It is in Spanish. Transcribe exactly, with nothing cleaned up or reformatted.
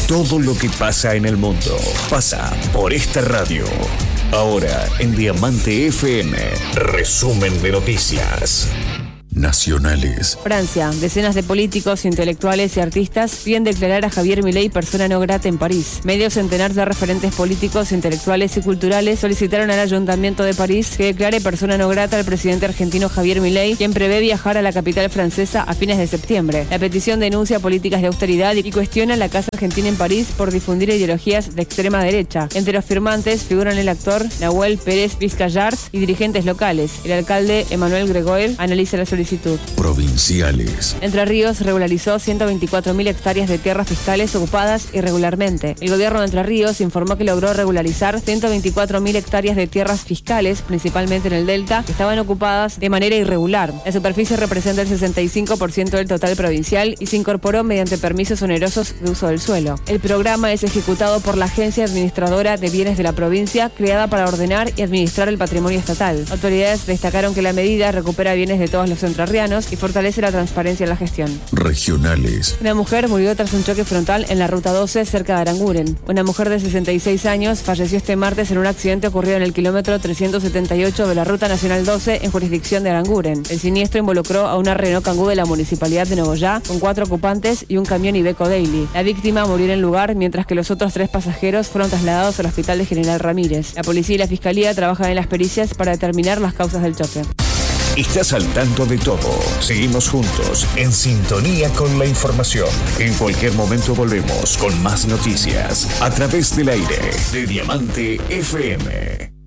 Todo lo que pasa en el mundo pasa por esta radio. Ahora en Diamante F M, resumen de noticias nacionales. Francia, decenas de políticos, intelectuales y artistas piden declarar a Javier Milei persona no grata en París. Medio centenar de referentes políticos, intelectuales y culturales solicitaron al Ayuntamiento de París que declare persona no grata al presidente argentino Javier Milei, quien prevé viajar a la capital francesa a fines de septiembre. La petición denuncia políticas de austeridad y cuestiona la Casa Argentina en París por difundir ideologías de extrema derecha. Entre los firmantes figuran el actor Nahuel Pérez Vizcayart y dirigentes locales. El alcalde Emmanuel Gregoire analiza la solicitud. Provinciales. Entre Ríos regularizó ciento veinticuatro mil hectáreas de tierras fiscales ocupadas irregularmente. El gobierno de Entre Ríos informó que logró regularizar ciento veinticuatro mil hectáreas de tierras fiscales, principalmente en el Delta, que estaban ocupadas de manera irregular. La superficie representa el sesenta y cinco por ciento del total provincial y se incorporó mediante permisos onerosos de uso del suelo. El programa es ejecutado por la Agencia Administradora de Bienes de la provincia, creada para ordenar y administrar el patrimonio estatal. Autoridades destacaron que la medida recupera bienes de todos los entrerrianos y fortalece la transparencia en la gestión. Regionales. Una mujer murió tras un choque frontal en la ruta doce cerca de Aranguren. Una mujer de sesenta y seis años falleció este martes en un accidente ocurrido en el kilómetro trescientos setenta y ocho de la ruta nacional doce en jurisdicción de Aranguren. El siniestro involucró a una Renault Kangoo de la municipalidad de Nogoyá con cuatro ocupantes y un camión Iveco Daily. La víctima murió en el lugar mientras que los otros tres pasajeros fueron trasladados al hospital de General Ramírez. La policía y la fiscalía trabajan en las pericias para determinar las causas del choque. Estás al tanto de todo. Seguimos juntos, en sintonía con la información. En cualquier momento volvemos con más noticias a través del aire de Diamante F M.